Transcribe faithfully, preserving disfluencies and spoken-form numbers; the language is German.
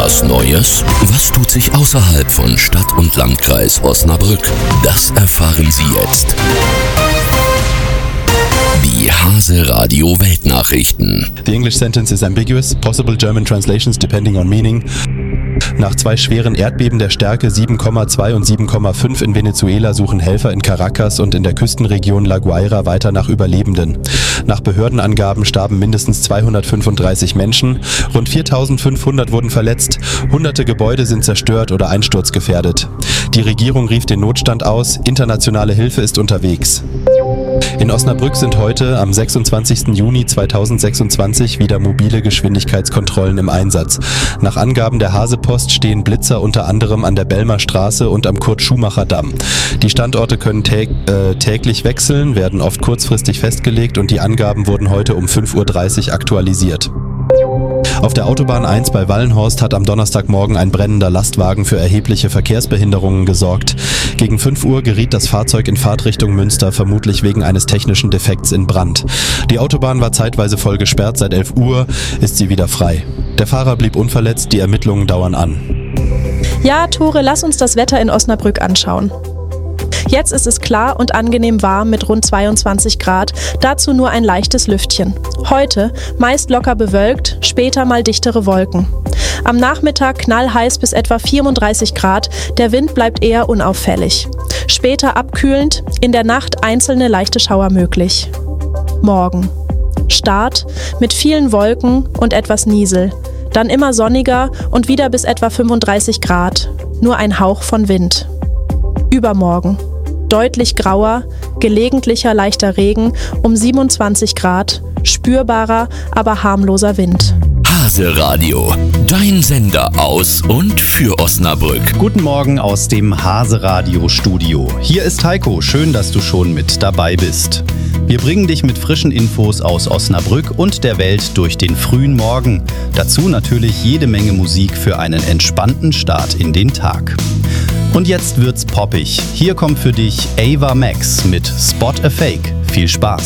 Was Neues? Was tut sich außerhalb von Stadt und Landkreis Osnabrück? Das erfahren Sie jetzt. Die Hase Radio Weltnachrichten. The English sentence is ambiguous. Possible German translations depending on meaning. Nach zwei schweren Erdbeben der Stärke sieben Komma zwei und sieben Komma fünf in Venezuela suchen Helfer in Caracas und in der Küstenregion La Guaira weiter nach Überlebenden. Nach Behördenangaben starben mindestens zweihundertfünfunddreißig Menschen, rund viertausendfünfhundert wurden verletzt, hunderte Gebäude sind zerstört oder einsturzgefährdet. Die Regierung rief den Notstand aus, internationale Hilfe ist unterwegs. In Osnabrück sind heute, am sechsundzwanzigsten Juni zweitausendsechsundzwanzig, wieder mobile Geschwindigkeitskontrollen im Einsatz. Nach Angaben der Hasepost stehen Blitzer unter anderem an der Belmer Straße und am Kurt-Schumacher-Damm. Die Standorte können tä- äh, täglich wechseln, werden oft kurzfristig festgelegt und die Angaben wurden heute um fünf Uhr dreißig aktualisiert. Auf der Autobahn eins bei Wallenhorst hat am Donnerstagmorgen ein brennender Lastwagen für erhebliche Verkehrsbehinderungen gesorgt. Gegen fünf Uhr geriet das Fahrzeug in Fahrtrichtung Münster, vermutlich wegen eines technischen Defekts in Brand. Die Autobahn war zeitweise voll gesperrt, seit elf Uhr ist sie wieder frei. Der Fahrer blieb unverletzt, die Ermittlungen dauern an. Ja, Tore, lass uns das Wetter in Osnabrück anschauen. Jetzt ist es klar und angenehm warm mit rund zweiundzwanzig Grad, dazu nur ein leichtes Lüftchen. Heute meist locker bewölkt, später mal dichtere Wolken. Am Nachmittag knallheiß bis etwa vierunddreißig Grad, der Wind bleibt eher unauffällig. Später abkühlend, in der Nacht einzelne leichte Schauer möglich. Morgen. Start mit vielen Wolken und etwas Niesel. Dann immer sonniger und wieder bis etwa fünfunddreißig Grad. Nur ein Hauch von Wind. Übermorgen. Deutlich grauer, gelegentlicher leichter Regen um siebenundzwanzig Grad, spürbarer, aber harmloser Wind. Hase Radio, dein Sender aus und für Osnabrück. Guten Morgen aus dem Hase Radio Studio. Hier ist Heiko, schön, dass du schon mit dabei bist. Wir bringen dich mit frischen Infos aus Osnabrück und der Welt durch den frühen Morgen. Dazu natürlich jede Menge Musik für einen entspannten Start in den Tag. Und jetzt wird's poppig. Hier kommt für dich Ava Max mit Spot a Fake. Viel Spaß.